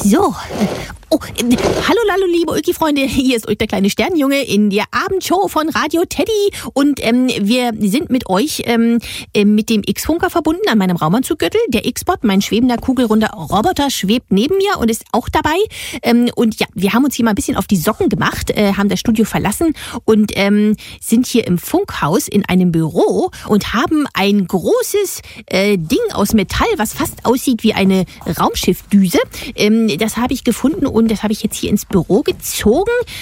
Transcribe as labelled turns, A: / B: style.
A: So. Oh, hallo, liebe Ulki-Freunde. Hier ist Ulk, der kleine Sternjunge, in der Abendshow von Radio Teddy. Und wir sind mit euch mit dem X-Funker verbunden an meinem Raumanzuggürtel. Der X-Bot, mein schwebender, kugelrunder Roboter, schwebt neben mir und ist auch dabei. Und ja, wir haben uns hier mal ein bisschen auf die Socken gemacht, haben das Studio verlassen und sind hier im Funkhaus in einem Büro und haben ein großes Ding aus Metall, was fast aussieht wie eine Raumschiffdüse. Das habe ich gefunden und das habe ich jetzt hier ins Büro gezogen.